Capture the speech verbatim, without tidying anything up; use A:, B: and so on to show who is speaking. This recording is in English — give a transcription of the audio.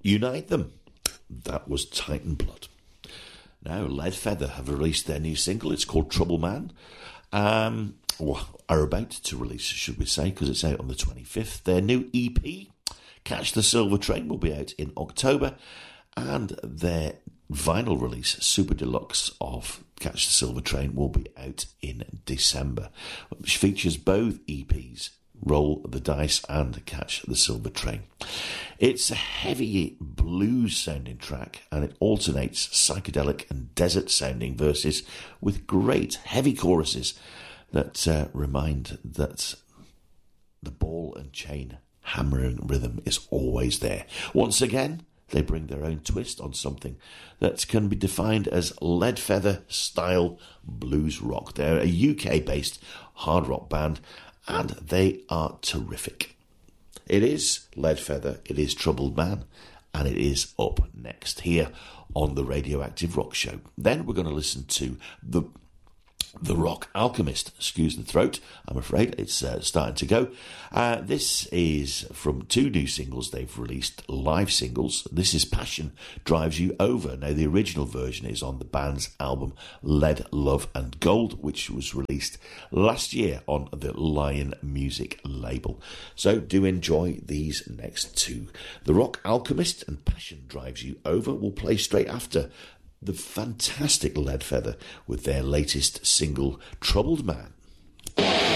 A: unite them. That was Titan Blood. Now, Leadfeather have released their new single. It's called Troubled Man. Um, or are about to release, should we say, because it's out on the twenty-fifth. Their new E P, Catch the Silver Train, will be out in October. And their vinyl release, Super Deluxe of Catch the Silver Train, will be out in December, which features both E Ps, Roll the Dice and Catch the Silver Train. It's a heavy blues-sounding track, and it alternates psychedelic and desert-sounding verses with great heavy choruses that uh, remind that the ball and chain hammering rhythm is always there. Once again, they bring their own twist on something that can be defined as Leadfeather-style blues rock. They're a U K-based hard rock band, and they are terrific. It is Leadfeather, it is Troubled Man, and it is up next here on the Radioactive Rock Show. Then we're going to listen to the The Rock Alchemist. Excuse the throat, I'm afraid it's uh, starting to go. Uh, this is from two new singles they've released, live singles. This is Passion Drives You Over. Now, the original version is on the band's album Lead, Love and Gold, which was released last year on the Lion Music label. So do enjoy these next two. The Rock Alchemist and Passion Drives You Over will play straight after the fantastic Leadfeather with their latest single, Troubled Man.